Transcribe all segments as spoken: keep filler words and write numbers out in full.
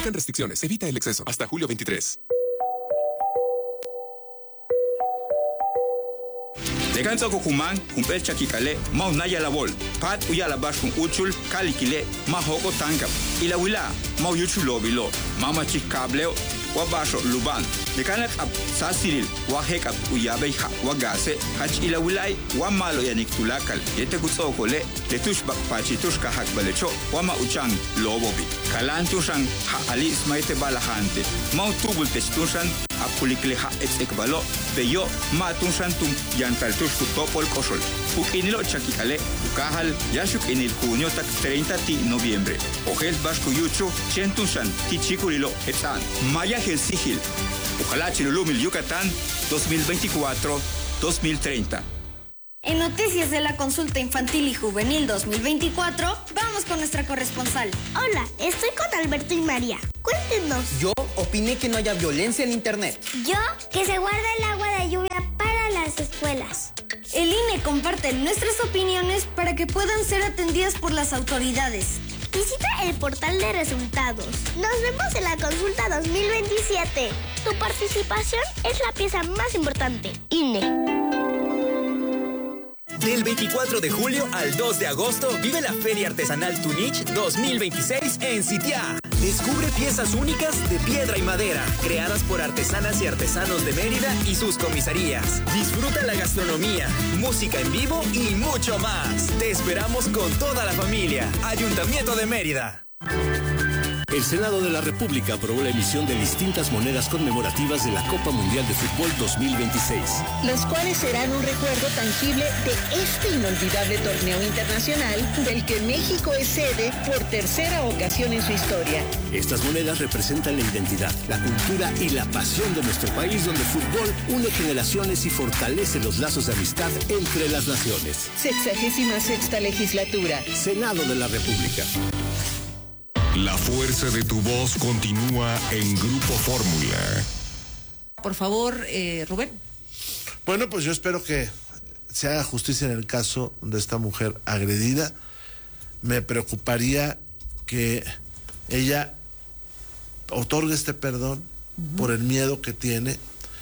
Aplican restricciones. Evita el exceso. Hasta julio veintitrés. Leganza Kukuman, Humpel Chakikale, Mau Naya Labol, Pat Uyalabash kun Uchul, Kalikile, Mahoko Tankap, Ilawila, Mau Yuchulo Bilo, Mama Chikableo, Wabasho Luban, Lekanak Ab Sasiril, Wahek Ab Uyabe Wagase, Hach Ilawilai, Wamalo Yanik Tulakal, Yetekutokole, Letush Bakpachitush Kahak Balecho, Wama Uchang, Lobobi, Kalantushan, Ha Ali Smaite Balahante, Mau Tubul Testushan, Apulikleha Etekbalo, Beyo, Matunsantum, Yantaltush Kutopol Kosol, Ukinilo Chakikale, Ukahal, Yashuk en el junio tak treinta de noviembre, Ojel Basco Yucho, Chentusan, Tichikulilo, Etan, Maya Helsigil, Ojalá Chilulumil Yucatán, dos mil veinticuatro a dos mil treinta. En noticias de la consulta infantil y juvenil dos mil veinticuatro, vamos con nuestra corresponsal. Hola, estoy con Alberto y María. Cuéntenos. Yo opiné que no haya violencia en internet. Yo, que se guarda el agua de lluvia para las escuelas. El I N E comparte nuestras opiniones para que puedan ser atendidas por las autoridades. Visita el portal de resultados. Nos vemos en la consulta dos mil veintisiete. Tu participación es la pieza más importante. I N E. Del veinticuatro de julio al dos de agosto, vive la Feria Artesanal Tunich dos mil veintiséis en Sitiá. Descubre piezas únicas de piedra y madera, creadas por artesanas y artesanos de Mérida y sus comisarías. Disfruta la gastronomía, música en vivo y mucho más. Te esperamos con toda la familia. Ayuntamiento de Mérida. El Senado de la República aprobó la emisión de distintas monedas conmemorativas de la Copa Mundial de Fútbol dos mil veintiséis. Los cuales serán un recuerdo tangible de este inolvidable torneo internacional del que México es sede por tercera ocasión en su historia. Estas monedas representan la identidad, la cultura y la pasión de nuestro país, donde el fútbol une generaciones y fortalece los lazos de amistad entre las naciones. Sexagésima sexta legislatura. Senado de la República. La fuerza de tu voz continúa en Grupo Fórmula. Por favor, eh, Rubén. Bueno, pues yo espero que se haga justicia en el caso de esta mujer agredida. Me preocuparía que ella otorgue este perdón uh-huh. por el miedo que tiene.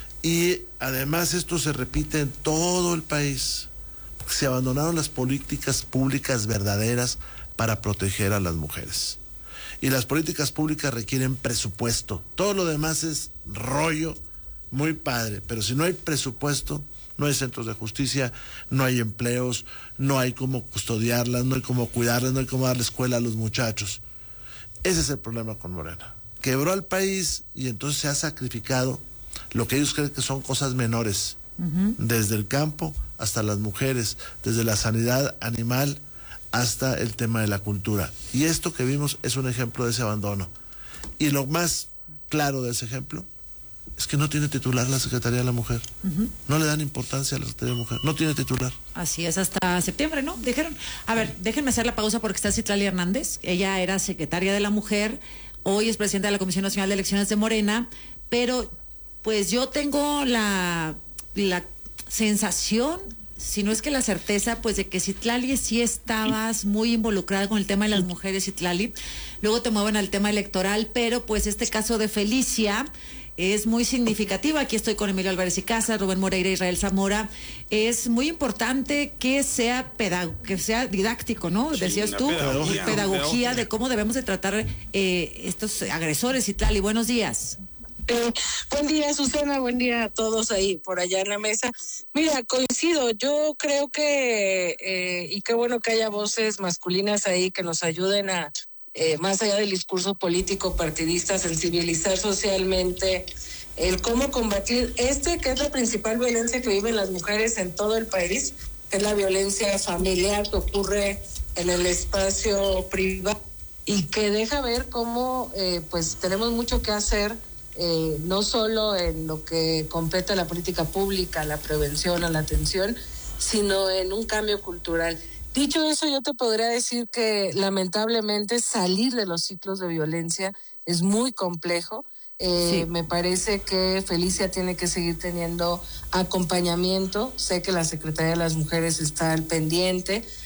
Y además esto se repite en todo el país. Se abandonaron las políticas públicas verdaderas para proteger a las mujeres. Y las políticas públicas requieren presupuesto. Todo lo demás es rollo, muy padre. Pero si no hay presupuesto, no hay centros de justicia, no hay empleos, no hay cómo custodiarlas, no hay cómo cuidarlas, no hay cómo darle escuela a los muchachos. Ese es el problema con Morena. Quebró al país y entonces se ha sacrificado lo que ellos creen que son cosas menores. Uh-huh. Desde el campo hasta las mujeres, desde la sanidad animal hasta el tema de la cultura. Y esto que vimos es un ejemplo de ese abandono. Y lo más claro de ese ejemplo es que no tiene titular la Secretaría de la Mujer. Uh-huh. No le dan importancia a la Secretaría de la Mujer. No tiene titular. Así es, hasta septiembre, ¿no? Dijeron, a ver, déjenme hacer la pausa porque está Citlali Hernández. Ella era secretaria de la Mujer, hoy es presidenta de la Comisión Nacional de Elecciones de Morena, pero pues yo tengo la, la sensación, si no es que la certeza, pues de que Citlali sí estabas muy involucrada con el tema de las mujeres, Citlali. Luego te mueven al tema electoral, pero pues este caso de Felicia es muy significativo. Aquí estoy con Emilio Álvarez y Casa, Rubén Moreira, Israel Zamora. Es muy importante que sea pedag- que sea didáctico, ¿no? Sí, decías tú, pedagogía, pedagogía, pedagogía de cómo debemos de tratar eh, estos agresores. Citlali, buenos días. Eh, buen día, Susana, buen día a todos ahí por allá en la mesa. Mira, coincido, yo creo que, eh, y qué bueno que haya voces masculinas ahí que nos ayuden a, eh, más allá del discurso político partidista, sensibilizar socialmente el cómo combatir este, que es la principal violencia que viven las mujeres en todo el país, que es la violencia familiar que ocurre en el espacio privado y que deja ver cómo, eh, pues tenemos mucho que hacer. Eh, no solo en lo que compete a la política pública, a la prevención, a la atención, sino en un cambio cultural. Dicho eso, yo te podría decir que lamentablemente salir de los ciclos de violencia es muy complejo. Eh, sí. Me parece que Felicia tiene que seguir teniendo acompañamiento. Sé que la Secretaría de las Mujeres está al pendiente.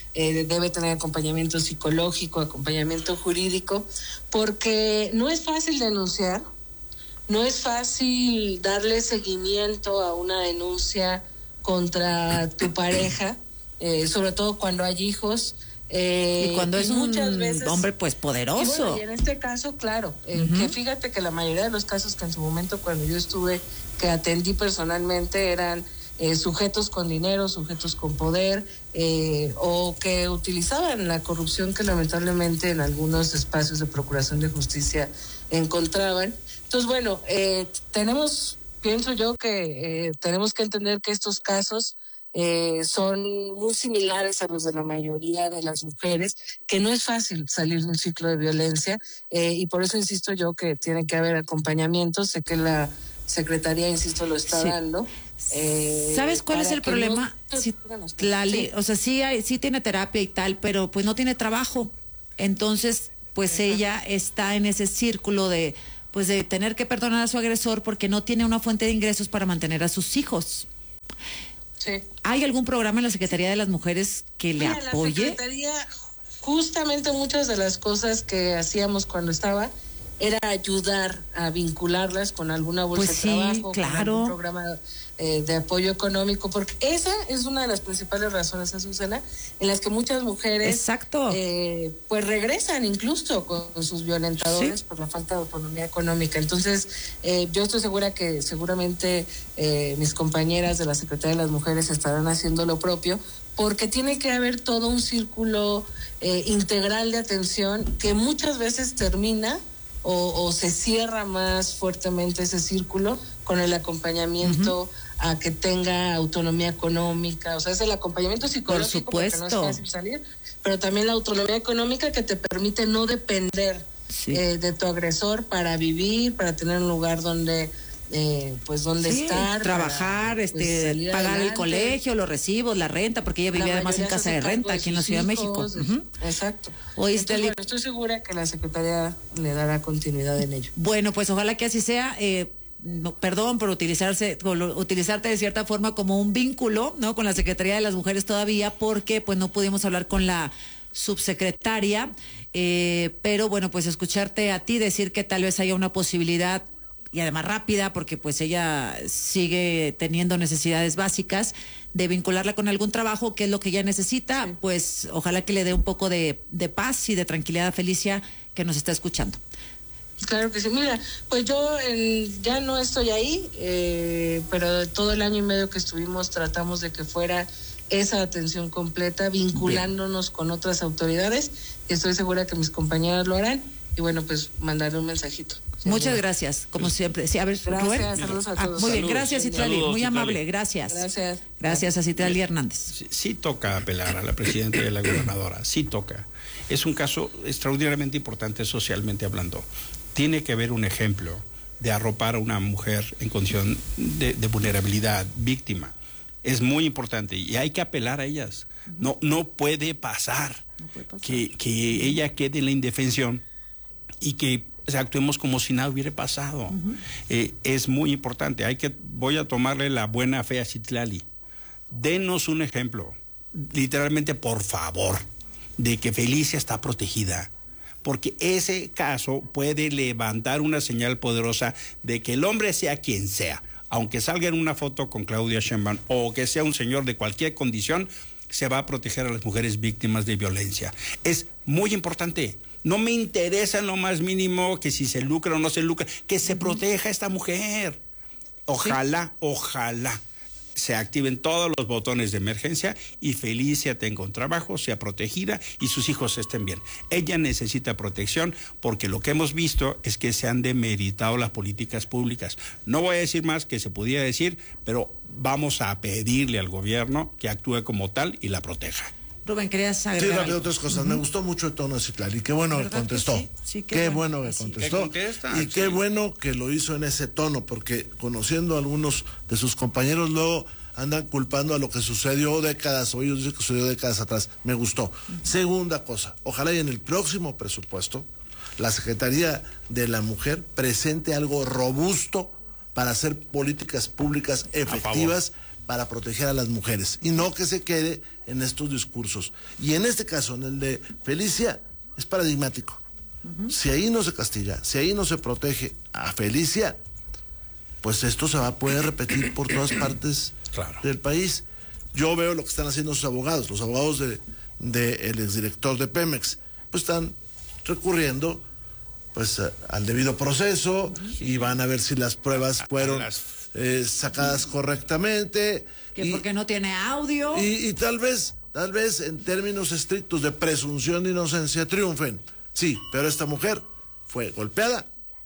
eh, debe tener acompañamiento psicológico, acompañamiento jurídico, porque no es fácil denunciar, no es fácil darle seguimiento a una denuncia contra tu pareja, eh, sobre todo cuando hay hijos. Eh, y cuando y es muchas un veces, hombre pues poderoso. Y, bueno, y en este caso, claro, eh, uh-huh. que fíjate que la mayoría de los casos que en su momento cuando yo estuve, que atendí personalmente, eran eh, sujetos con dinero, sujetos con poder, eh, o que utilizaban la corrupción que lamentablemente en algunos espacios de procuración de justicia encontraban. Entonces, bueno, eh, tenemos, pienso yo que eh, tenemos que entender que estos casos Eh, son muy similares a los de la mayoría de las mujeres, que no es fácil salir de un ciclo de violencia, eh, y por eso insisto yo que tiene que haber acompañamiento. Sé que la Secretaría, insisto, lo está sí. dando. Eh, ¿Sabes cuál es el problema? No, sí, la, sí. O sea, sí, hay, sí tiene terapia y tal, pero pues no tiene trabajo. Entonces, pues Ajá. ella está en ese círculo de, pues de tener que perdonar a su agresor porque no tiene una fuente de ingresos para mantener a sus hijos. Sí. ¿Hay algún programa en la Secretaría de las Mujeres que le Mira, apoye? La Secretaría, justamente muchas de las cosas que hacíamos cuando estaba era ayudar a vincularlas con alguna bolsa pues de sí, trabajo, claro. con algún programa eh, de apoyo económico, porque esa es una de las principales razones, Azucena, en las que muchas mujeres Exacto. Eh, pues regresan incluso con sus violentadores sí. por la falta de autonomía económica. Entonces, eh, yo estoy segura que seguramente eh, mis compañeras de la Secretaría de las Mujeres estarán haciendo lo propio, porque tiene que haber todo un círculo eh, integral de atención que muchas veces termina O, o se cierra más fuertemente ese círculo con el acompañamiento uh-huh. a que tenga autonomía económica. O sea, es el acompañamiento psicológico, porque no es fácil salir, pero también la autonomía económica que te permite no depender sí. eh, de tu agresor para vivir, para tener un lugar donde eh, pues donde sí, estar, trabajar, para, este, pues, pagar adelante. El colegio, los recibos, la renta, porque ella vivía además en casa de renta aquí en la Ciudad de México. Uh-huh. Exacto. Entonces, bueno, estoy segura que la Secretaría le dará continuidad en ello. Bueno, pues ojalá que así sea. Eh, no, perdón por utilizarse, por utilizarte de cierta forma como un vínculo, ¿no? Con la Secretaría de las Mujeres todavía, porque pues no pudimos hablar con la subsecretaria, eh, pero bueno, pues escucharte a ti decir que tal vez haya una posibilidad y además rápida, porque pues ella sigue teniendo necesidades básicas, de vincularla con algún trabajo, que es lo que ella necesita, sí. pues ojalá que le dé un poco de, de paz y de tranquilidad a Felicia, que nos está escuchando. Claro que sí. Mira, pues yo eh, ya no estoy ahí, eh, pero todo el año y medio que estuvimos tratamos de que fuera esa atención completa, vinculándonos Bien. con otras autoridades, y estoy segura que mis compañeras lo harán, y bueno, pues mandarle un mensajito. Sí, Muchas bien. gracias, como siempre. Sí, a ver, gracias, saludos a todos. Ah, muy bien, saludos, gracias Citlali, muy Citlali. amable, gracias. Gracias. Gracias a Citlali Hernández. Sí, sí toca apelar a la presidenta y a la gobernadora, sí toca. Es un caso extraordinariamente importante socialmente hablando. Tiene que haber un ejemplo de arropar a una mujer en condición de, de vulnerabilidad, víctima. Es muy importante y hay que apelar a ellas. No, no puede pasar, no puede pasar. Que, que ella quede en la indefensión y que o sea, actuemos como si nada hubiera pasado. Uh-huh. Eh, es muy importante. Hay que, voy a tomarle la buena fe a Citlali. Denos un ejemplo, literalmente, por favor, de que Felicia está protegida. Porque ese caso puede levantar una señal poderosa de que el hombre, sea quien sea, aunque salga en una foto con Claudia Sheinbaum o que sea un señor de cualquier condición, se va a proteger a las mujeres víctimas de violencia. Es muy importante. No me interesa en lo más mínimo que si se lucra o no se lucra, que se proteja a esta mujer. Ojalá, sí. ojalá se activen todos los botones de emergencia y Felicia tenga un trabajo, sea protegida y sus hijos estén bien. Ella necesita protección porque lo que hemos visto es que se han demeritado las políticas públicas. No voy a decir más que se pudiera decir, pero vamos a pedirle al gobierno que actúe como tal y la proteja. Rubén, ¿querías agregar? Sí, rápido, otras cosas. Uh-huh. Me gustó mucho el tono de Citlali. Qué bueno que contestó. Que sí? Sí, qué, qué bueno, bueno que contestó. ¿Qué y qué sí. bueno que lo hizo en ese tono, porque conociendo a algunos de sus compañeros, luego andan culpando a lo que sucedió décadas, o ellos dicen que sucedió décadas atrás. Me gustó. Uh-huh. Segunda cosa, ojalá y en el próximo presupuesto, la Secretaría de la Mujer presente algo robusto para hacer políticas públicas efectivas para proteger a las mujeres y no que se quede en estos discursos. Y en este caso, en el de Felicia, es paradigmático. Uh-huh. Si ahí no se castiga, si ahí no se protege a Felicia, pues esto se va a poder repetir por todas partes claro. del país. Yo veo lo que están haciendo sus abogados, los abogados de, de el exdirector de Pemex, pues están recurriendo pues a, al debido proceso y van a ver si las pruebas fueron eh, sacadas correctamente. Que y, porque no tiene audio. Y, y tal vez, tal vez en términos estrictos de presunción de inocencia triunfen. Sí, pero esta mujer fue golpeada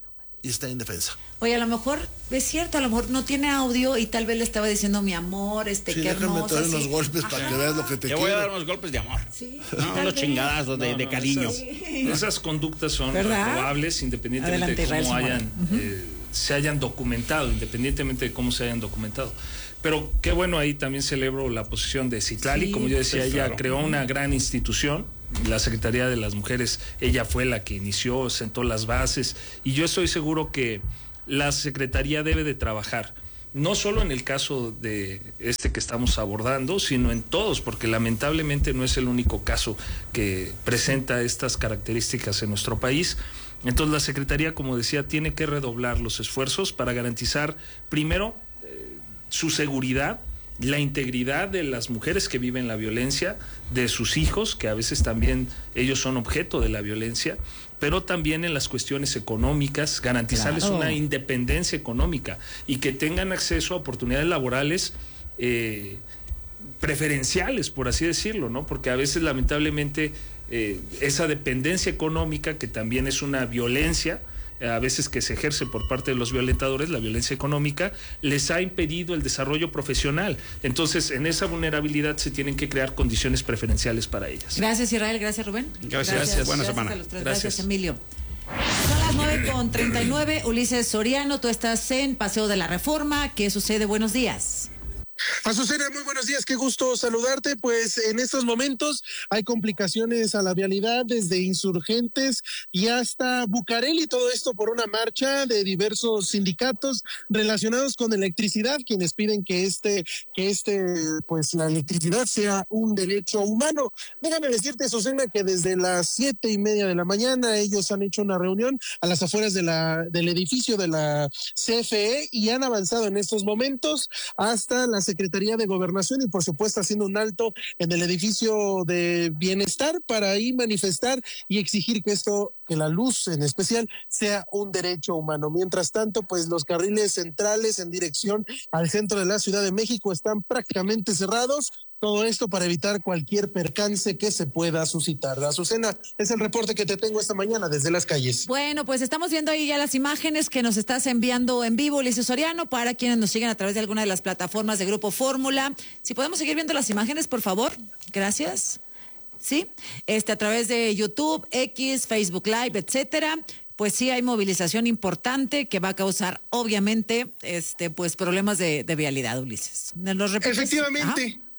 y está indefensa. Oye, a lo mejor, es cierto, a lo mejor no tiene audio y tal vez le estaba diciendo mi amor, este, sí, qué hermosa. Sí, déjame unos golpes para que veas lo que te, te quiero. voy a dar unos golpes de amor. Sí, no, unos chingadazos de, no, no, de cariño. Esas, sí. esas conductas son ¿verdad? reprobables independientemente Adelante, de cómo hayan, uh-huh. eh, se hayan documentado, independientemente de cómo se hayan documentado. Pero qué bueno, ahí también celebro la posición de Citlali, sí, como yo decía, pues, ella claro. creó una gran institución. La Secretaría de las Mujeres, ella fue la que inició, sentó las bases, y yo estoy seguro que la Secretaría debe de trabajar, no solo en el caso de este que estamos abordando, sino en todos, porque lamentablemente no es el único caso que presenta estas características en nuestro país. Entonces la Secretaría, como decía, tiene que redoblar los esfuerzos para garantizar, primero, eh, su seguridad, la integridad de las mujeres que viven la violencia, de sus hijos, que a veces también ellos son objeto de la violencia, pero también en las cuestiones económicas, garantizarles claro. una independencia económica y que tengan acceso a oportunidades laborales eh, preferenciales, por así decirlo, ¿no? Porque a veces lamentablemente eh, esa dependencia económica, que también es una violencia, a veces que se ejerce por parte de los violentadores, la violencia económica, les ha impedido el desarrollo profesional. Entonces, en esa vulnerabilidad se tienen que crear condiciones preferenciales para ellas. Gracias, Israel. Gracias, Rubén. Gracias. Gracias. Buena gracias semana. A los tres. Gracias. Gracias, Emilio. Son las nueve con treinta y nueve. Ulises Soriano, tú estás en Paseo de la Reforma. ¿Qué sucede? Buenos días. Azucena, muy buenos días, qué gusto saludarte. Pues en estos momentos hay complicaciones a la vialidad desde Insurgentes y hasta Bucareli, todo esto por una marcha de diversos sindicatos relacionados con electricidad, quienes piden que este, que este, pues la electricidad sea un derecho humano. Déjame decirte, Azucena, que desde las siete y media de la mañana ellos han hecho una reunión a las afueras de la, del edificio de la C F E y han avanzado en estos momentos hasta la Secretaría de Gobernación y por supuesto haciendo un alto en el edificio de Bienestar para ahí manifestar y exigir que esto, que la luz en especial sea un derecho humano. Mientras tanto, pues los carriles centrales en dirección al centro de la Ciudad de México están prácticamente cerrados. Todo esto para evitar cualquier percance que se pueda suscitar. Azucena, es el reporte que te tengo esta mañana desde las calles. Bueno, pues estamos viendo ahí ya las imágenes que nos estás enviando en vivo, Ulises Soriano, para quienes nos siguen a través de alguna de las plataformas de Grupo Fórmula. Si podemos seguir viendo las imágenes, por favor. Gracias. Sí, este a través de YouTube, X, Facebook Live, etcétera. Pues sí hay movilización importante que va a causar, obviamente, este, pues problemas de, de vialidad, Ulises. ¿Los repites? Efectivamente. Ajá.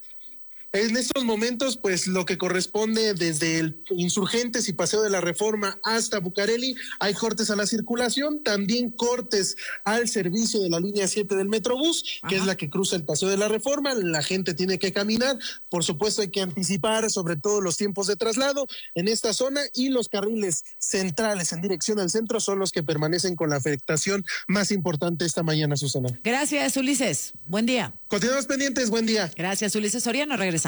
En estos momentos, pues lo que corresponde desde el Insurgentes y Paseo de la Reforma hasta Bucareli, hay cortes a la circulación, también cortes al servicio de la línea siete del Metrobús, Ajá. que es la que cruza el Paseo de la Reforma. La gente tiene que caminar, por supuesto hay que anticipar sobre todo los tiempos de traslado en esta zona, y los carriles centrales en dirección al centro son los que permanecen con la afectación más importante esta mañana, Susana. Gracias, Ulises. Buen día. Continuamos pendientes, buen día. Gracias, Ulises Soriano. Regresamos.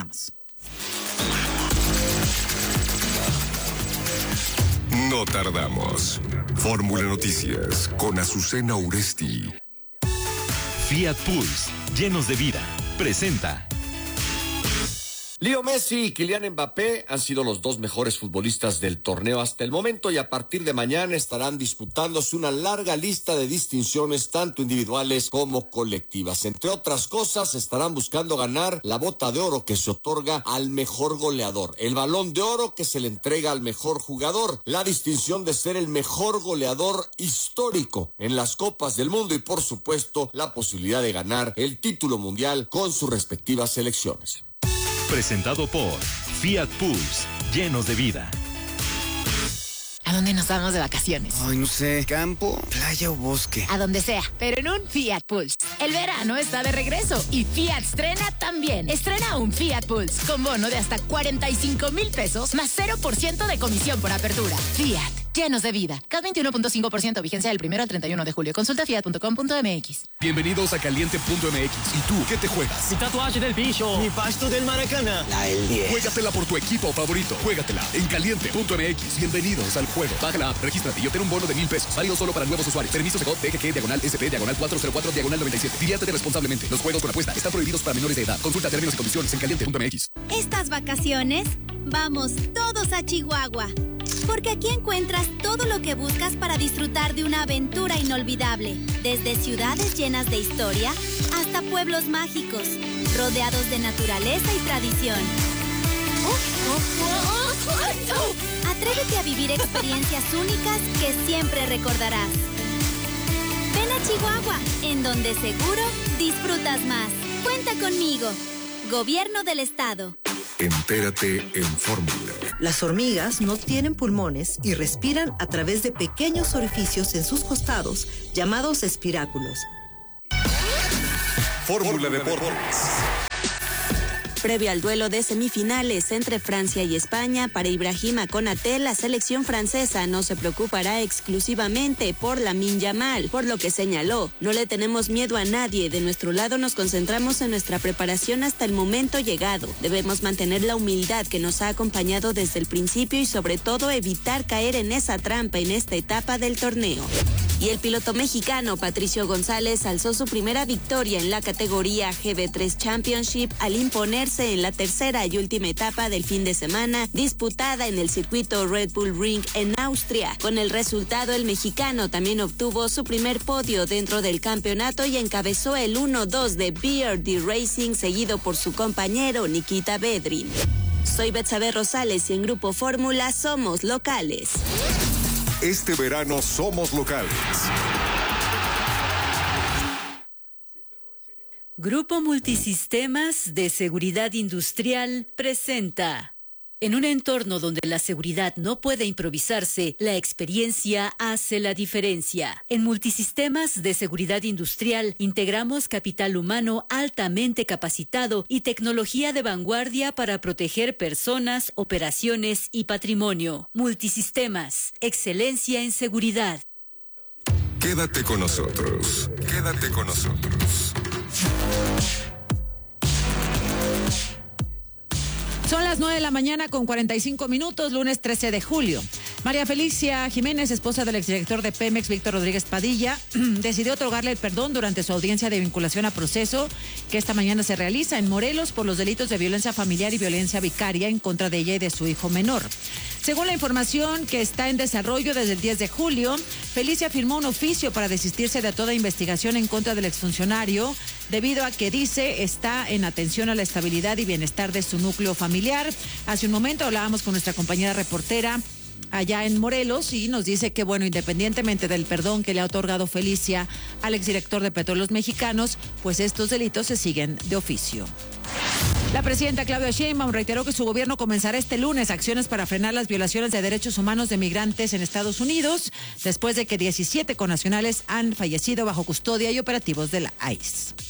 No tardamos. Fórmula Noticias con Azucena Uresti. Fiat Pulse, llenos de vida, presenta. Leo Messi y Kylian Mbappé han sido los dos mejores futbolistas del torneo hasta el momento y a partir de mañana estarán disputándose una larga lista de distinciones tanto individuales como colectivas. Entre otras cosas, estarán buscando ganar la bota de oro que se otorga al mejor goleador, el balón de oro que se le entrega al mejor jugador, la distinción de ser el mejor goleador histórico en las Copas del Mundo y por supuesto la posibilidad de ganar el título mundial con sus respectivas selecciones. Presentado por Fiat Pulse, llenos de vida. ¿A dónde nos vamos de vacaciones? Ay, no sé, campo, playa o bosque. A donde sea, pero en un Fiat Pulse. El verano está de regreso y Fiat estrena también. Estrena un Fiat Pulse con bono de hasta cuarenta y cinco mil pesos más cero por ciento de comisión por apertura. Fiat, llenos de vida. C A T veintiuno punto cinco por ciento, vigencia del primero al treinta y uno de julio. Consulta fiat punto com punto m x. Bienvenidos a caliente punto m x. ¿Y tú qué te juegas? Mi tatuaje del bicho. Mi pasto del Maracana. La del diez. Juégatela por tu equipo favorito. Juégatela en caliente punto m x. Bienvenidos al juego. Baja la app, regístrate y obtén un bono de mil pesos. Válido solo para nuevos usuarios. Permiso Segov D G G diagonal S P diagonal cuatro cero cuatro diagonal noventa y siete. Diviértete responsablemente. Los juegos con apuesta están prohibidos para menores de edad. Consulta términos y condiciones en caliente punto m x. Estas vacaciones, vamos todos a Chihuahua. Porque aquí encuentras todo lo que buscas para disfrutar de una aventura inolvidable. Desde ciudades llenas de historia hasta pueblos mágicos, rodeados de naturaleza y tradición. Atrévete a vivir experiencias únicas que siempre recordarás. Ven a Chihuahua, en donde seguro disfrutas más. Cuenta conmigo. Gobierno del Estado. Entérate en Fórmula. Las hormigas no tienen pulmones y respiran a través de pequeños orificios en sus costados, llamados espiráculos. Fórmula Deportes. Previo al duelo de semifinales entre Francia y España, para Ibrahima Konaté, la selección francesa no se preocupará exclusivamente por Lamine Yamal, por lo que señaló: no le tenemos miedo a nadie, de nuestro lado nos concentramos en nuestra preparación hasta el momento llegado. Debemos mantener la humildad que nos ha acompañado desde el principio y sobre todo evitar caer en esa trampa en esta etapa del torneo. Y el piloto mexicano Patricio González alzó su primera victoria en la categoría G B tres Championship al imponerse en la tercera y última etapa del fin de semana, disputada en el circuito Red Bull Ring en Austria. Con el resultado, el mexicano también obtuvo su primer podio dentro del campeonato y encabezó el uno dos de B R D Racing, seguido por su compañero Nikita Bedrin. Soy Betsabe Rosales y en Grupo Fórmula somos locales. Este verano somos locales. Grupo Multisistemas de Seguridad Industrial presenta. En un entorno donde la seguridad no puede improvisarse, la experiencia hace la diferencia. En Multisistemas de Seguridad Industrial integramos capital humano altamente capacitado y tecnología de vanguardia para proteger personas, operaciones y patrimonio. Multisistemas, excelencia en seguridad. Quédate con nosotros. Quédate con nosotros. Son las nueve de la mañana con cuarenta y cinco minutos, lunes trece de julio. María Felicia Jiménez, esposa del exdirector de Pemex, Víctor Rodríguez Padilla, decidió otorgarle el perdón durante su audiencia de vinculación a proceso que esta mañana se realiza en Morelos por los delitos de violencia familiar y violencia vicaria en contra de ella y de su hijo menor. Según la información que está en desarrollo desde el diez de julio, Felicia firmó un oficio para desistirse de toda investigación en contra del exfuncionario, debido a que dice está en atención a la estabilidad y bienestar de su núcleo familiar. Hace un momento hablábamos con nuestra compañera reportera allá en Morelos y nos dice que, bueno, independientemente del perdón que le ha otorgado Felicia al exdirector de Petróleos Mexicanos, pues estos delitos se siguen de oficio. La presidenta Claudia Sheinbaum reiteró que su gobierno comenzará este lunes acciones para frenar las violaciones de derechos humanos de migrantes en Estados Unidos, después de que diecisiete connacionales han fallecido bajo custodia y operativos de la I C E.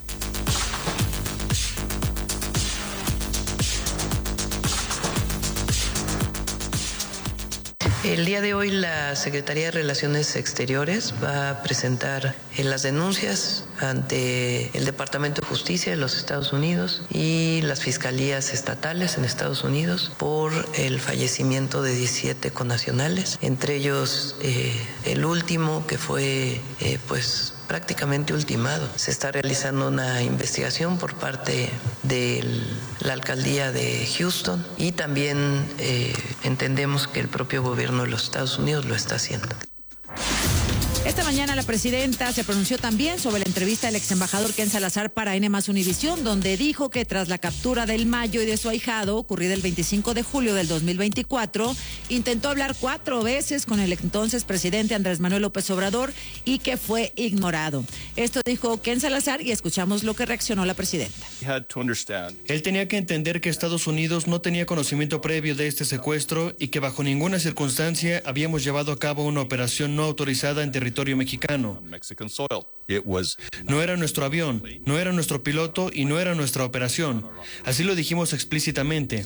El día de hoy la Secretaría de Relaciones Exteriores va a presentar las denuncias ante el Departamento de Justicia de los Estados Unidos y las fiscalías estatales en Estados Unidos por el fallecimiento de diecisiete connacionales, entre ellos eh, el último que fue eh, pues prácticamente ultimado. Se está realizando una investigación por parte de la alcaldía de Houston y también eh, entendemos que el propio gobierno de los Estados Unidos lo está haciendo. Esta mañana la presidenta se pronunció también sobre la entrevista del ex embajador Ken Salazar para N más Univisión, donde dijo que tras la captura del Mayo y de su ahijado, ocurrida el veinticinco de julio del dos mil veinticuatro, intentó hablar cuatro veces con el entonces presidente Andrés Manuel López Obrador y que fue ignorado. Esto dijo Ken Salazar y escuchamos lo que reaccionó la presidenta. Él tenía que entender que Estados Unidos no tenía conocimiento previo de este secuestro y que bajo ninguna circunstancia habíamos llevado a cabo una operación no autorizada en territorio mexicano. No era nuestro avión, no era nuestro piloto y no era nuestra operación. Así lo dijimos explícitamente.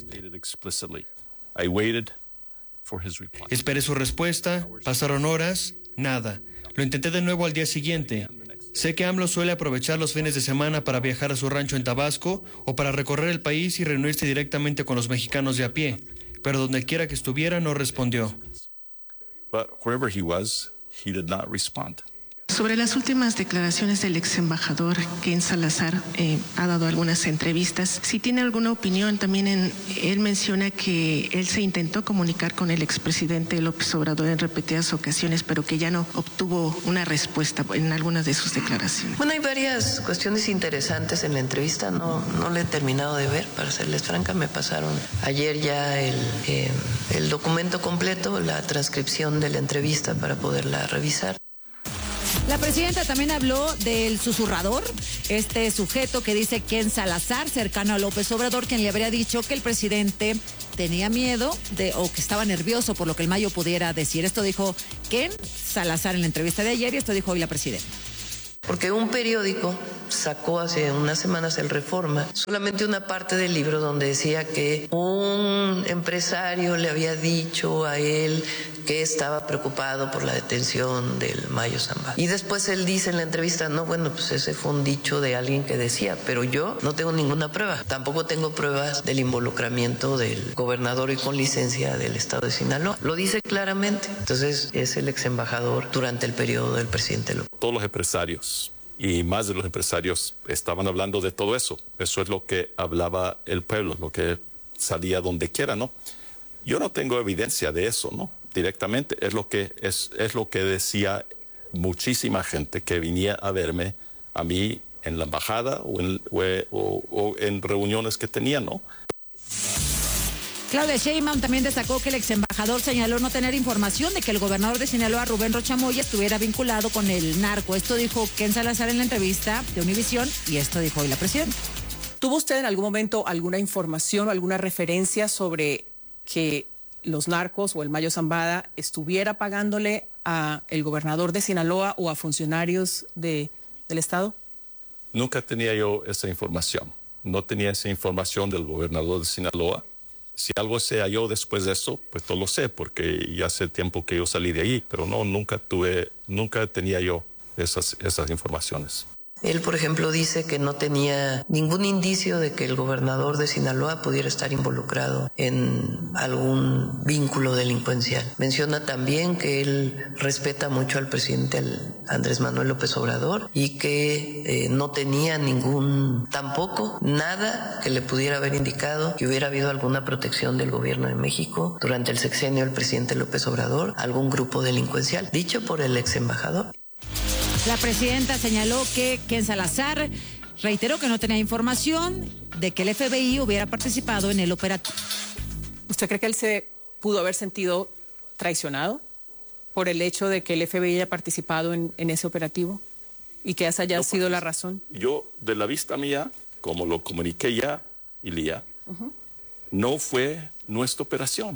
Esperé su respuesta, pasaron horas, nada. Lo intenté de nuevo al día siguiente. Sé que AMLO suele aprovechar los fines de semana para viajar a su rancho en Tabasco o para recorrer el país y reunirse directamente con los mexicanos de a pie, pero donde quiera que estuviera no respondió. But wherever he was, he did not respond. Sobre las últimas declaraciones del ex embajador Ken Salazar, eh, ha dado algunas entrevistas. Si tiene alguna opinión, también en, él menciona que él se intentó comunicar con el expresidente López Obrador en repetidas ocasiones, pero que ya no obtuvo una respuesta en algunas de sus declaraciones. Bueno, hay varias cuestiones interesantes en la entrevista, no, no la he terminado de ver, para serles franca, me pasaron ayer ya el, eh, el documento completo, la transcripción de la entrevista para poderla revisar. La presidenta también habló del susurrador, este sujeto que dice Ken Salazar, cercano a López Obrador, quien le habría dicho que el presidente tenía miedo de o que estaba nervioso por lo que el Mayo pudiera decir. Esto dijo Ken Salazar en la entrevista de ayer y esto dijo hoy la presidenta. Porque un periódico sacó hace unas semanas el Reforma solamente una parte del libro donde decía que un empresario le había dicho a él que estaba preocupado por la detención del Mayo Zambada. Y después él dice en la entrevista, no, bueno, pues ese fue un dicho de alguien que decía, pero yo no tengo ninguna prueba. Tampoco tengo pruebas del involucramiento del gobernador y con licencia del estado de Sinaloa. Lo dice claramente. Entonces es el ex embajador durante el periodo del presidente López. Todos los empresarios y más de los empresarios estaban hablando de todo eso. Eso es lo que hablaba el pueblo, lo que salía donde quiera, ¿no? Yo no tengo evidencia de eso, ¿no? Directamente es lo que es, es lo que decía muchísima gente que venía a verme a mí en la embajada o en, o, o en reuniones que tenía, ¿no? Claudia Sheinbaum también destacó que el ex embajador señaló no tener información de que el gobernador de Sinaloa, Rubén Rocha Moya, estuviera vinculado con el narco. Esto dijo Ken Salazar en la entrevista de Univisión y esto dijo hoy la presidenta. ¿Tuvo usted en algún momento alguna información o alguna referencia sobre que los narcos o el Mayo Zambada estuviera pagándole a el gobernador de Sinaloa o a funcionarios de, del estado? Nunca tenía yo esa información. No tenía esa información del gobernador de Sinaloa. Si algo se halló después de eso, pues no lo sé, porque ya hace tiempo que yo salí de ahí, pero no, nunca tuve, nunca tenía yo esas, esas informaciones. Él, por ejemplo, dice que no tenía ningún indicio de que el gobernador de Sinaloa pudiera estar involucrado en algún vínculo delincuencial. Menciona también que él respeta mucho al presidente Andrés Manuel López Obrador y que eh, no tenía ningún, tampoco nada que le pudiera haber indicado que hubiera habido alguna protección del gobierno de México durante el sexenio del presidente López Obrador, algún grupo delincuencial, dicho por el ex embajador. La presidenta señaló que Ken Salazar reiteró que no tenía información de que el F B I hubiera participado en el operativo. ¿Usted cree que él se pudo haber sentido traicionado por el hecho de que el F B I haya participado en, en ese operativo y que esa haya no, sido la razón? Yo, de la vista mía, como lo comuniqué ya, Ilia, uh-huh. no fue nuestra operación.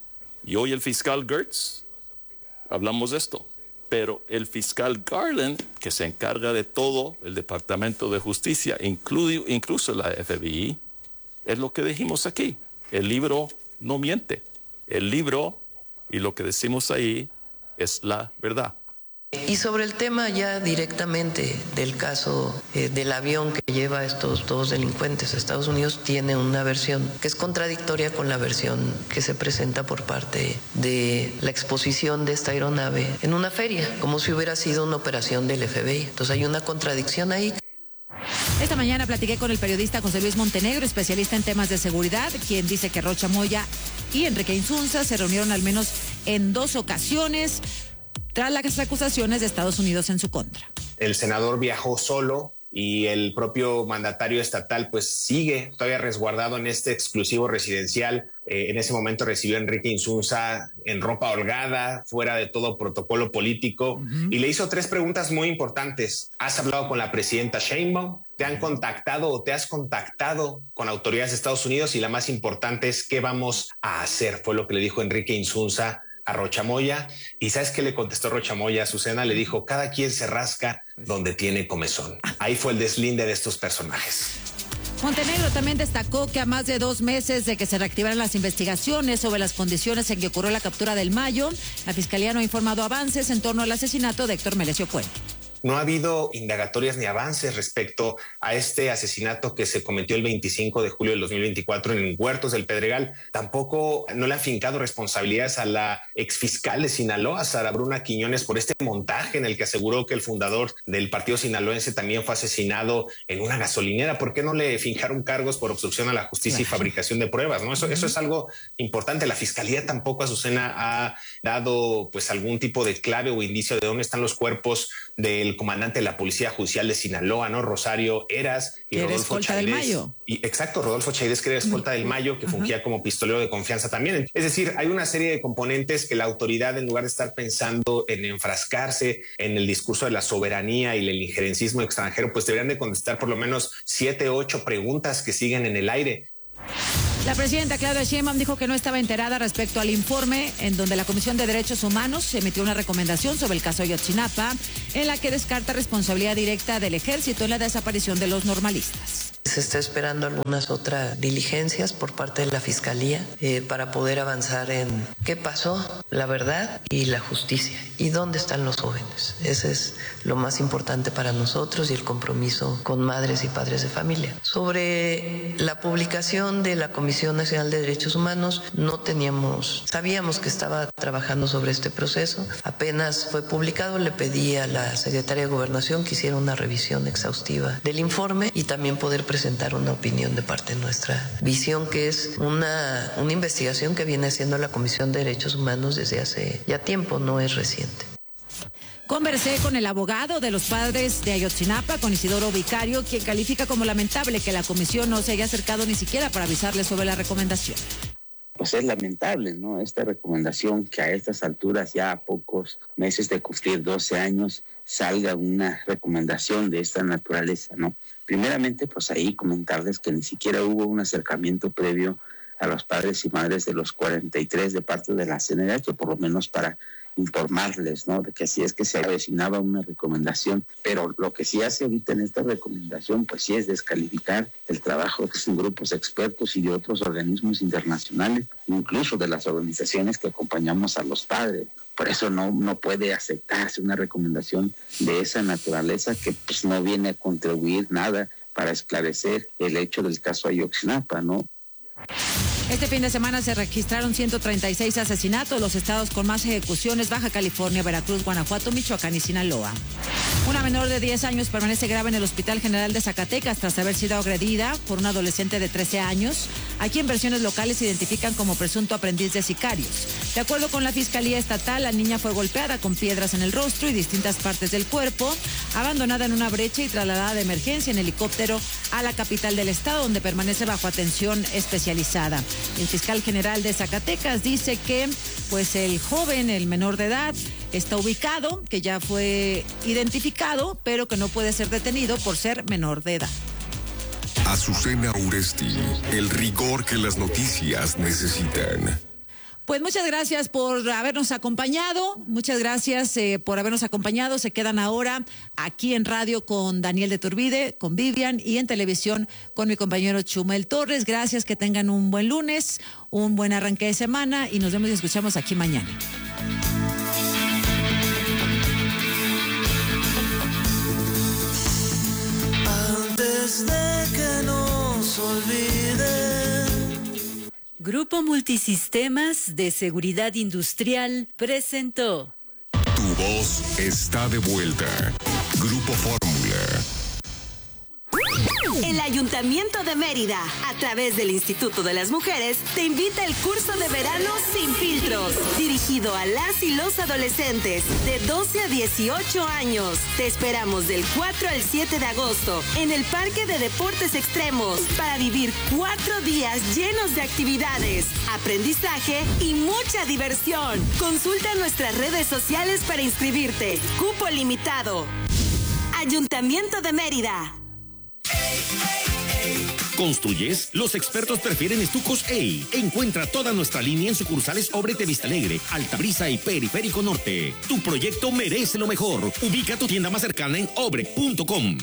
Y hoy el fiscal Gertz, hablamos de esto. Pero el fiscal Garland, que se encarga de todo el Departamento de Justicia, incluso, incluso la F B I, es lo que dijimos aquí. El libro no miente. El libro y lo que decimos ahí es la verdad. Y sobre el tema ya directamente del caso eh, del avión que lleva a estos dos delincuentes a Estados Unidos, tiene una versión que es contradictoria con la versión que se presenta por parte de la exposición de esta aeronave en una feria, como si hubiera sido una operación del F B I. Entonces hay una contradicción ahí. Esta mañana platiqué con el periodista José Luis Montenegro, especialista en temas de seguridad, quien dice que Rocha Moya y Enrique Insunza se reunieron al menos en dos ocasiones. tras las acusaciones de Estados Unidos en su contra. El senador viajó solo y el propio mandatario estatal pues sigue todavía resguardado en este exclusivo residencial. Eh, en ese momento recibió a Enrique Insunza en ropa holgada, fuera de todo protocolo político, uh-huh. y le hizo tres preguntas muy importantes. ¿Has hablado con la presidenta Sheinbaum? ¿Te han contactado o te has contactado con autoridades de Estados Unidos? Y la más importante es ¿qué vamos a hacer? Fue lo que le dijo Enrique Insunza a Rocha Moya. ¿Y sabes qué le contestó Rocha Moya a Azucena? Le dijo, cada quien se rasca donde tiene comezón. Ahí fue el deslinde de estos personajes. Montenegro también destacó que a más de dos meses de que se reactivaran las investigaciones sobre las condiciones en que ocurrió la captura del Mayo, la Fiscalía no ha informado avances en torno al asesinato de Héctor Melesio Cuen. No ha habido indagatorias ni avances respecto a este asesinato que se cometió el veinticinco de julio del dos mil veinticuatro en Huertos del Pedregal. Tampoco no le han fincado responsabilidades a la exfiscal de Sinaloa, Sara Bruna Quiñones, por este montaje en el que aseguró que el fundador del partido sinaloense también fue asesinado en una gasolinera. ¿Por qué no le fincaron cargos por obstrucción a la justicia y fabricación de pruebas? ¿No? Eso, eso es algo importante. La Fiscalía tampoco, Azucena, ha dado pues algún tipo de clave o indicio de dónde están los cuerpos del comandante de la Policía Judicial de Sinaloa, ¿no? Rosario Eras y Rodolfo Chaires. Del Mayo. Y, exacto, Rodolfo Chaires, que era escolta del Mayo, que fungía Ajá. como pistolero de confianza también. Es decir, hay una serie de componentes que la autoridad, en lugar de estar pensando en enfrascarse en el discurso de la soberanía y el injerencismo extranjero, pues deberían de contestar por lo menos siete, ocho preguntas que siguen en el aire. La presidenta Claudia Sheinbaum dijo que no estaba enterada respecto al informe en donde la Comisión de Derechos Humanos emitió una recomendación sobre el caso Ayotzinapa, en la que descarta responsabilidad directa del ejército en la desaparición de los normalistas. Se está esperando algunas otras diligencias por parte de la Fiscalía eh, para poder avanzar en qué pasó, la verdad y la justicia. ¿Y dónde están los jóvenes? Ese es lo más importante para nosotros y el compromiso con madres y padres de familia. Sobre la publicación de la Comisión Nacional de Derechos Humanos, no teníamos, sabíamos que estaba trabajando sobre este proceso. Apenas fue publicado, le pedí a la Secretaría de Gobernación que hiciera una revisión exhaustiva del informe y también poder presentar una opinión de parte de nuestra visión, que es una, una investigación que viene haciendo la Comisión de Derechos Humanos desde hace ya tiempo, no es reciente. Conversé con el abogado de los padres de Ayotzinapa, con Isidoro Vicario, quien califica como lamentable que la comisión no se haya acercado ni siquiera para avisarle sobre la recomendación. Pues es lamentable, ¿no? Esta recomendación, que a estas alturas, ya a pocos meses de cumplir doce años, salga una recomendación de esta naturaleza, ¿no? Primeramente, pues ahí comentarles que ni siquiera hubo un acercamiento previo a los padres y madres de los cuarenta y tres de parte de la C N D H, por lo menos para informarles, ¿no?, de que así es que se avecinaba una recomendación. Pero lo que sí hace ahorita en esta recomendación, pues sí es descalificar el trabajo de grupos expertos y de otros organismos internacionales, incluso de las organizaciones que acompañamos a los padres. Por eso no, no puede aceptarse una recomendación de esa naturaleza que pues no viene a contribuir nada para esclarecer el hecho del caso Ayotzinapa, ¿no? Este fin de semana se registraron ciento treinta y seis asesinatos. Los estados con más ejecuciones: Baja California, Veracruz, Guanajuato, Michoacán y Sinaloa. Una menor de diez años permanece grave en el Hospital General de Zacatecas tras haber sido agredida por un adolescente de trece años, a quien versiones locales identifican como presunto aprendiz de sicarios. De acuerdo con la Fiscalía Estatal, la niña fue golpeada con piedras en el rostro y distintas partes del cuerpo, abandonada en una brecha y trasladada de emergencia en helicóptero a la capital del estado, donde permanece bajo atención especializada. El fiscal general de Zacatecas dice que pues el joven, el menor de edad, está ubicado, que ya fue identificado, pero que no puede ser detenido por ser menor de edad. Azucena Uresti, el rigor que las noticias necesitan. Pues muchas gracias por habernos acompañado, muchas gracias eh, por habernos acompañado. Se quedan ahora aquí en radio con Daniel de Turbide, con Vivian, y en televisión con mi compañero Chumel Torres. Gracias, que tengan un buen lunes, un buen arranque de semana y nos vemos y escuchamos aquí mañana. Antes de que nos olviden. Grupo Multisistemas de Seguridad Industrial presentó. Tu voz está de vuelta. Grupo Fórmula. El Ayuntamiento de Mérida, a través del Instituto de las Mujeres, te invita al curso de verano Sin Filtros, dirigido a las y los adolescentes de doce a dieciocho años. Te esperamos del cuatro al siete de agosto en el Parque de Deportes Extremos para vivir cuatro días llenos de actividades, aprendizaje y mucha diversión. Consulta nuestras redes sociales para inscribirte. Cupo limitado. Ayuntamiento de Mérida. ¿Construyes? Los expertos prefieren estucos E I. Encuentra toda nuestra línea en sucursales Obrete Vista Alegre, Altabrisa y Periférico Norte. Tu proyecto merece lo mejor. Ubica tu tienda más cercana en obre punto com.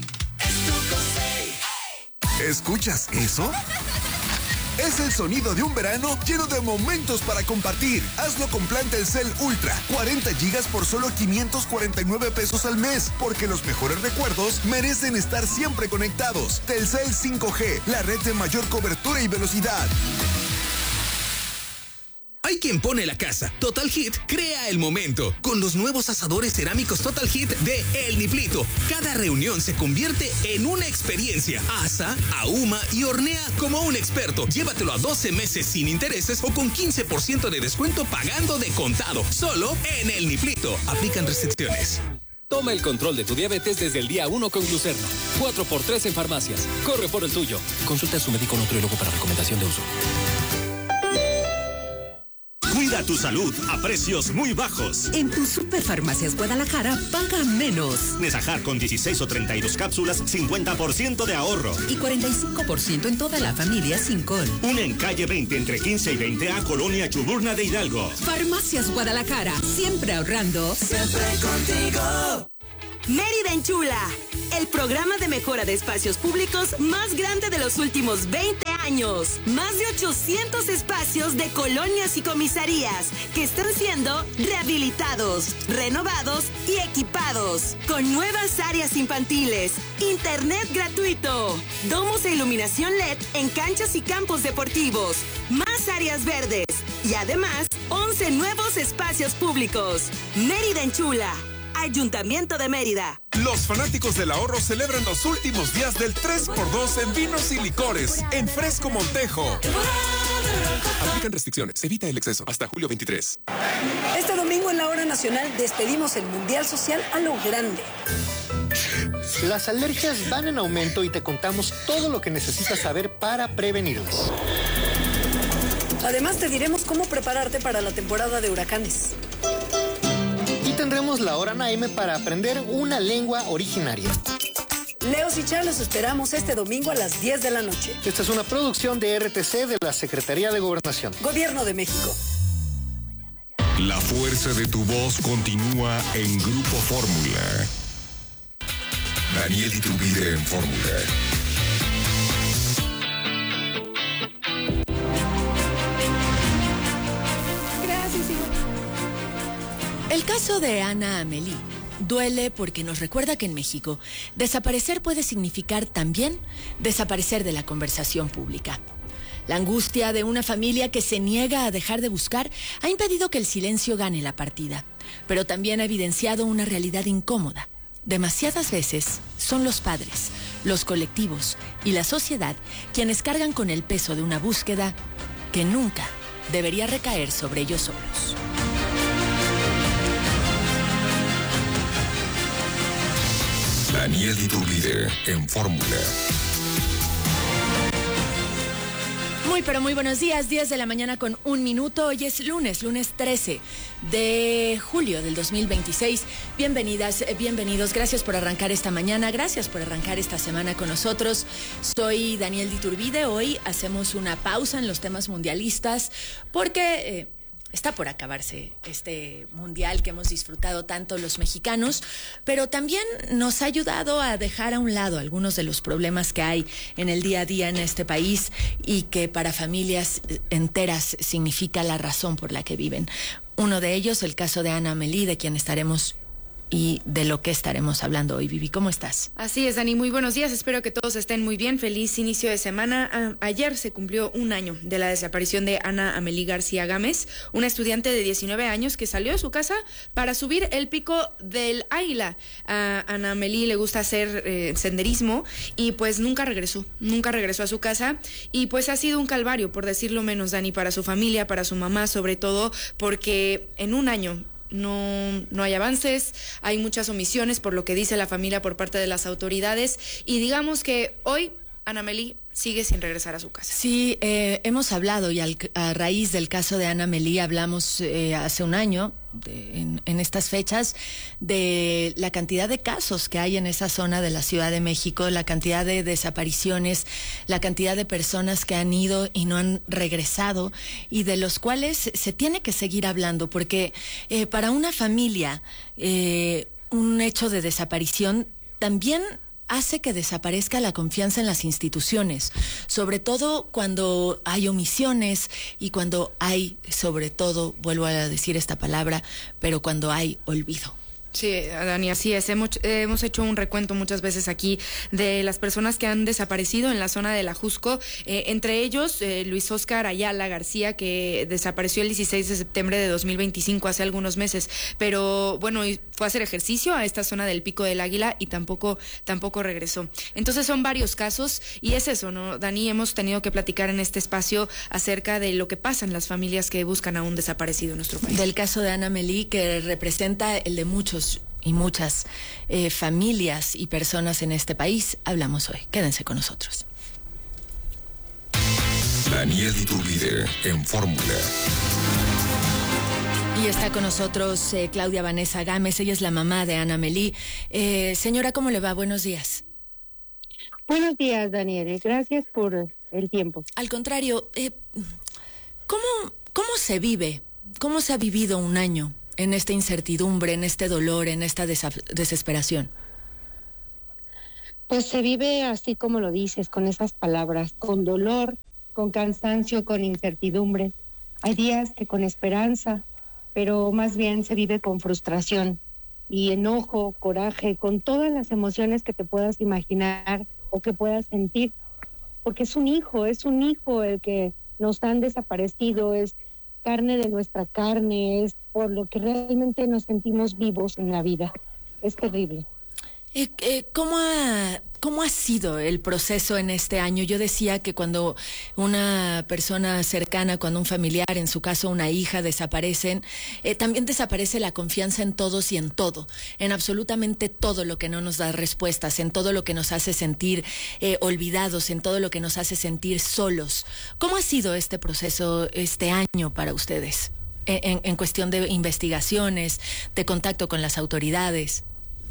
¿Escuchas eso? Es el sonido de un verano lleno de momentos para compartir. Hazlo con plan Telcel Ultra. cuarenta gigas por solo quinientos cuarenta y nueve pesos al mes. Porque los mejores recuerdos merecen estar siempre conectados. Telcel cinco G, la red de mayor cobertura y velocidad. Hay quien pone la casa. Total Hit crea el momento. Con los nuevos asadores cerámicos Total Hit de El Niplito. Cada reunión se convierte en una experiencia. Asa, ahuma y hornea como un experto. Llévatelo a doce meses sin intereses o con quince por ciento de descuento pagando de contado. Solo en El Niplito. Aplican restricciones. Toma el control de tu diabetes desde el día uno con Glucerna. cuatro por tres en farmacias. Corre por el tuyo. Consulta a su médico nutriólogo para recomendación de uso. Cuida tu salud a precios muy bajos. En tu Superfarmacias Guadalajara, paga menos. Nesajar con dieciséis o treinta y dos cápsulas, cincuenta por ciento de ahorro. Y cuarenta y cinco por ciento en toda la familia sin col. Una en calle veinte, entre quince y veinte A, Colonia Chuburna de Hidalgo. Farmacias Guadalajara, siempre ahorrando. Siempre contigo. Mérida Enchula, el programa de mejora de espacios públicos más grande de los últimos veinte años. Más de ochocientos espacios de colonias y comisarías que están siendo rehabilitados, renovados y equipados. Con nuevas áreas infantiles, internet gratuito, domos e iluminación L E D en canchas y campos deportivos, más áreas verdes y además once nuevos espacios públicos. Mérida Enchula. Ayuntamiento de Mérida. Los fanáticos del ahorro celebran los últimos días del tres por dos en vinos y licores en Fresco Montejo. Aplican restricciones. Evita el exceso. Hasta julio veintitrés. Este domingo en la Hora Nacional despedimos el Mundial Social a lo grande. Las alergias van en aumento y te contamos todo lo que necesitas saber para prevenirlas. Además te diremos cómo prepararte para la temporada de huracanes. Tendremos la hora Naime para aprender una lengua originaria. Leos y Char los esperamos este domingo a las diez de la noche. Esta es una producción de R T C de la Secretaría de Gobernación. Gobierno de México. La fuerza de tu voz continúa en Grupo Fórmula. Daniel Iturbide en Fórmula. El caso de Ana Amélie duele porque nos recuerda que en México desaparecer puede significar también desaparecer de la conversación pública. La angustia de una familia que se niega a dejar de buscar ha impedido que el silencio gane la partida, pero también ha evidenciado una realidad incómoda. Demasiadas veces son los padres, los colectivos y la sociedad quienes cargan con el peso de una búsqueda que nunca debería recaer sobre ellos solos. Daniel Iturbide en Fórmula. Muy, pero muy buenos días, diez de la mañana con un minuto. Hoy es lunes, lunes trece de julio del dos mil veintiséis. Bienvenidas, bienvenidos. Gracias por arrancar esta mañana, gracias por arrancar esta semana con nosotros. Soy Daniel Iturbide. Hoy hacemos una pausa en los temas mundialistas porque... Eh, Está por acabarse este mundial que hemos disfrutado tanto los mexicanos, pero también nos ha ayudado a dejar a un lado algunos de los problemas que hay en el día a día en este país y que para familias enteras significa la razón por la que viven. Uno de ellos, el caso de Ana Amélie, de quien estaremos y de lo que estaremos hablando hoy. Vivi, ¿cómo estás? Así es, Dani, muy buenos días, espero que todos estén muy bien, feliz inicio de semana. A- ayer se cumplió un año de la desaparición de Ana Amelí García Gámez, una estudiante de diecinueve años que salió de su casa para subir el Pico del Águila. A Ana Amelí le gusta hacer eh, senderismo y pues nunca regresó, nunca regresó a su casa y pues ha sido un calvario, por decirlo menos, Dani, para su familia, para su mamá sobre todo, porque en un año No, no hay avances, hay muchas omisiones por lo que dice la familia por parte de las autoridades y digamos que hoy Ana Amelí sigue sin regresar a su casa. Sí, eh, hemos hablado y al, a raíz del caso de Ana Amelí hablamos eh, hace un año, de, en, en estas fechas, de la cantidad de casos que hay en esa zona de la Ciudad de México, la cantidad de desapariciones, la cantidad de personas que han ido y no han regresado y de los cuales se tiene que seguir hablando, porque eh, para una familia eh, un hecho de desaparición también hace que desaparezca la confianza en las instituciones, sobre todo cuando hay omisiones y cuando hay, sobre todo, vuelvo a decir esta palabra, pero cuando hay olvido. Sí, Dani, así es. Hemos, eh, hemos hecho un recuento muchas veces aquí de las personas que han desaparecido en la zona de la Jusco, eh, entre ellos eh, Luis Óscar Ayala García, que desapareció el dieciséis de septiembre de dos mil veinticinco, hace algunos meses, pero bueno, fue a hacer ejercicio a esta zona del Pico del Águila y tampoco, tampoco regresó. Entonces son varios casos y es eso, ¿no, Dani? Hemos tenido que platicar en este espacio acerca de lo que pasa en las familias que buscan a un desaparecido en nuestro país. Del caso de Ana Amelí, que representa el de muchos y muchas eh, familias y personas en este país, hablamos hoy. Quédense con nosotros. Daniel Iturbide en Fórmula. Y está con nosotros eh, Claudia Vanessa Gámez, ella es la mamá de Ana Amelí. Eh, señora, ¿cómo le va? Buenos días. Buenos días, Daniel. Gracias por el tiempo. Al contrario, eh, ¿cómo, ¿cómo se vive? ¿Cómo se ha vivido un año en esta incertidumbre, en este dolor, en esta desa- desesperación? Pues se vive así como lo dices, con esas palabras, con dolor, con cansancio, con incertidumbre. Hay días que con esperanza, pero más bien se vive con frustración y enojo, coraje, con todas las emociones que te puedas imaginar o que puedas sentir. Porque es un hijo, es un hijo el que nos han desaparecido, es carne de nuestra carne, es por lo que realmente nos sentimos vivos en la vida. Es terrible. Eh, eh, ¿cómo, ha, ¿Cómo ha sido el proceso en este año? Yo decía que cuando una persona cercana, cuando un familiar, en su caso una hija, desaparecen, eh, también desaparece la confianza en todos y en todo, en absolutamente todo lo que no nos da respuestas, en todo lo que nos hace sentir eh, olvidados, en todo lo que nos hace sentir solos. ¿Cómo ha sido este proceso, este año para ustedes, en, en cuestión de investigaciones, de contacto con las autoridades?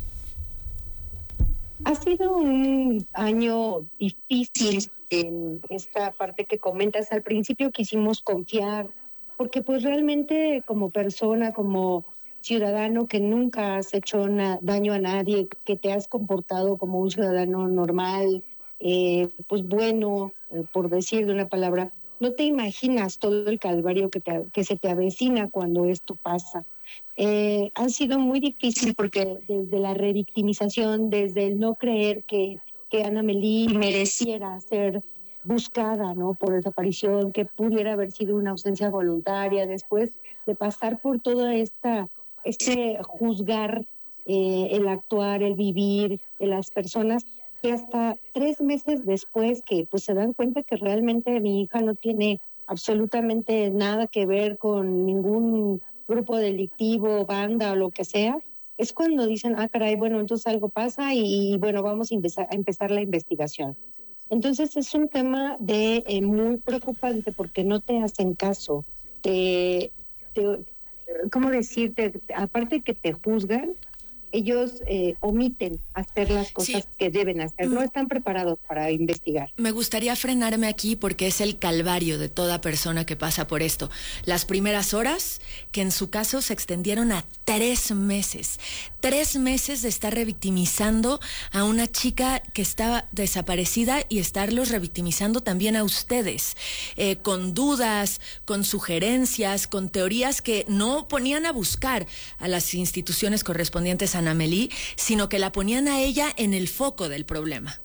Ha sido un año difícil en esta parte que comentas. Al principio quisimos confiar, porque pues realmente como persona, como ciudadano que nunca has hecho na- daño a nadie, que te has comportado como un ciudadano normal, eh, pues bueno, eh, por decir de una palabra, no te imaginas todo el calvario que, te, que se te avecina cuando esto pasa. Eh, ha sido muy difícil porque desde la revictimización, desde el no creer que, que Ana Amelí mereciera ser buscada, ¿no?, por desaparición, que pudiera haber sido una ausencia voluntaria, después de pasar por toda esta, este juzgar eh, el actuar, el vivir de las personas, que hasta tres meses después que pues se dan cuenta que realmente mi hija no tiene absolutamente nada que ver con ningún grupo delictivo, banda o lo que sea, es cuando dicen, ah, caray, bueno, entonces algo pasa y, y bueno, vamos a empezar, a empezar la investigación. Entonces es un tema de eh, muy preocupante porque no te hacen caso. Te, te, ¿cómo decirte? Aparte que te juzgan, ellos eh, omiten hacer las cosas sí. que deben hacer, no están preparados para investigar. Me gustaría frenarme aquí porque es el calvario de toda persona que pasa por esto. Las primeras horas, que en su caso se extendieron a tres meses. Tres meses de estar revictimizando a una chica que estaba desaparecida y estarlos revictimizando también a ustedes, eh, con dudas, con sugerencias, con teorías que no ponían a buscar a las instituciones correspondientes Ana Meli, sino que la ponían a ella en el foco del problema.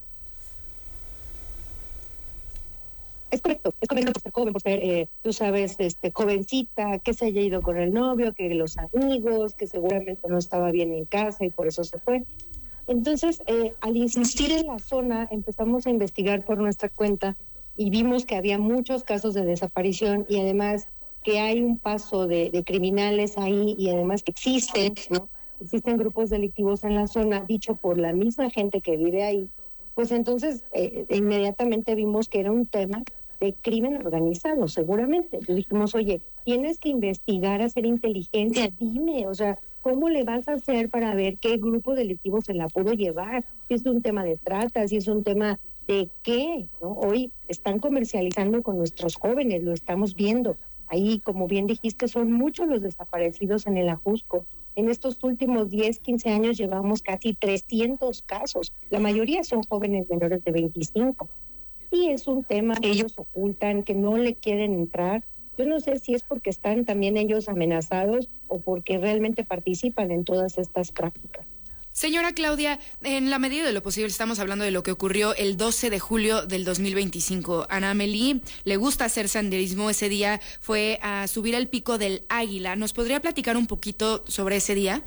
Es correcto, es correcto por ser joven, por ser, eh, tú sabes, este, jovencita, que se haya ido con el novio, que los amigos, que seguramente no estaba bien en casa y por eso se fue. Entonces, eh, al insistir en la zona, empezamos a investigar por nuestra cuenta y vimos que había muchos casos de desaparición y además que hay un paso de, de criminales ahí y además que existen, ¿no? Existen grupos delictivos en la zona, dicho por la misma gente que vive ahí. Pues entonces, eh, inmediatamente vimos que era un tema de crimen organizado, seguramente. Le dijimos, oye, tienes que investigar, hacer inteligencia, dime, o sea, ¿cómo le vas a hacer para ver qué grupo delictivo se la pudo llevar? Si es un tema de trata, si es un tema de qué, ¿no? Hoy están comercializando con nuestros jóvenes, lo estamos viendo. Ahí, como bien dijiste, son muchos los desaparecidos en el Ajusco. En estos últimos diez, quince años llevamos casi trescientos casos. La mayoría son jóvenes menores de veinticinco. Y es un tema que ellos ocultan, que no le quieren entrar. Yo no sé si es porque están también ellos amenazados o porque realmente participan en todas estas prácticas. Señora Claudia, en la medida de lo posible estamos hablando de lo que ocurrió el doce de julio del dos mil veinticinco. Ana Amelie le gusta hacer senderismo. Ese día fue a subir al Pico del Águila. ¿Nos podría platicar un poquito sobre ese día?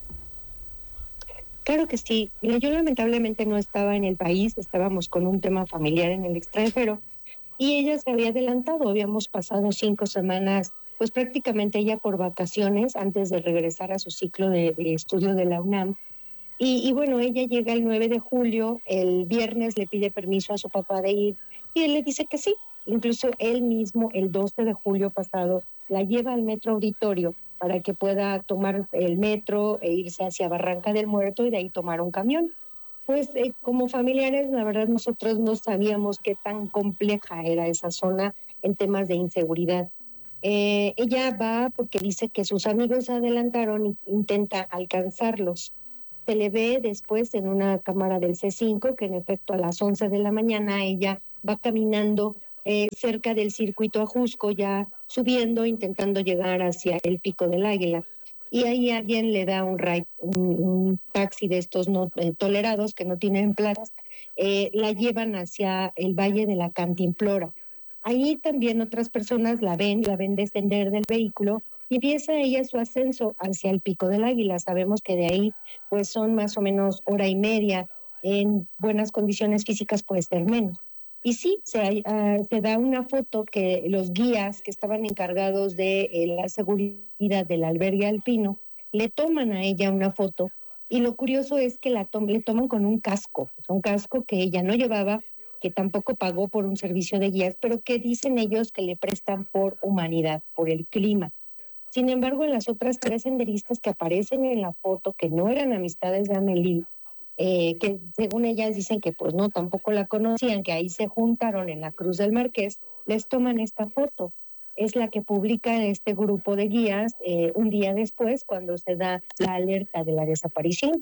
Claro que sí. Mira, yo lamentablemente no estaba en el país, estábamos con un tema familiar en el extranjero y ella se había adelantado. Habíamos pasado cinco semanas, pues prácticamente ella por vacaciones antes de regresar a su ciclo de, de estudio de la UNAM. Y, y bueno, ella llega el nueve de julio, el viernes le pide permiso a su papá de ir y él le dice que sí. Incluso él mismo el doce de julio pasado la lleva al Metro Auditorio para que pueda tomar el metro e irse hacia Barranca del Muerto y de ahí tomar un camión. Pues eh, como familiares, la verdad nosotros no sabíamos qué tan compleja era esa zona en temas de inseguridad. Eh, ella va porque dice que sus amigos se adelantaron e intenta alcanzarlos. Se le ve después en una cámara del C cinco que en efecto a las once de la mañana ella va caminando eh, cerca del circuito Ajusco, ya subiendo, intentando llegar hacia el Pico del Águila. Y ahí alguien le da un ride, un, un taxi de estos no eh, tolerados que no tienen placas, eh, la llevan hacia el Valle de la Cantimplora. Ahí también otras personas la ven, la ven descender del vehículo y empieza ella su ascenso hacia el Pico del Águila. Sabemos que de ahí pues son más o menos hora y media, en buenas condiciones físicas puede ser menos. Y sí, se, uh, se da una foto que los guías que estaban encargados de eh, la seguridad del albergue alpino le toman a ella una foto y lo curioso es que la to- le toman con un casco, un casco que ella no llevaba, que tampoco pagó por un servicio de guías, pero que dicen ellos que le prestan por humanidad, por el clima. Sin embargo, las otras tres senderistas que aparecen en la foto, que no eran amistades de Amelie, eh, que según ellas dicen que pues no, tampoco la conocían, que ahí se juntaron en la Cruz del Marqués, les toman esta foto. Es la que publica este grupo de guías eh, un día después, cuando se da la alerta de la desaparición.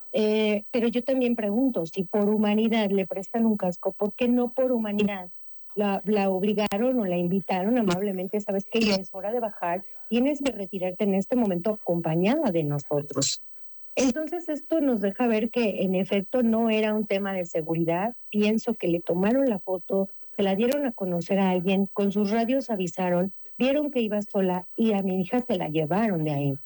Eh, pero yo también pregunto, si por humanidad le prestan un casco, ¿por qué no por humanidad la, la obligaron o la invitaron amablemente? Sabes que ya es hora de bajar, tienes que retirarte en este momento acompañada de nosotros. Entonces esto nos deja ver que en efecto no era un tema de seguridad. Pienso que le tomaron la foto, se la dieron a conocer a alguien, con sus radios avisaron, vieron que iba sola y a mi hija se la llevaron de ahí.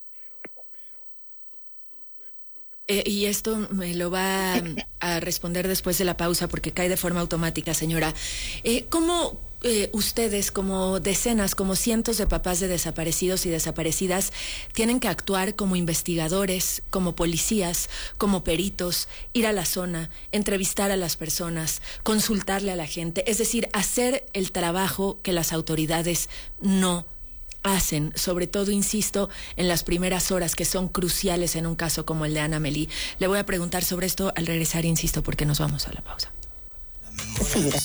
Eh, y esto me lo va a, a responder después de la pausa porque cae de forma automática, señora. Eh, ¿Cómo eh, ustedes, como decenas, como cientos de papás de desaparecidos y desaparecidas, tienen que actuar como investigadores, como policías, como peritos, ir a la zona, entrevistar a las personas, consultarle a la gente, es decir, hacer el trabajo que las autoridades no hacen, sobre todo, insisto, en las primeras horas que son cruciales en un caso como el de Ana Amelie? Le voy a preguntar sobre esto al regresar, insisto, porque nos vamos a la pausa. Sí,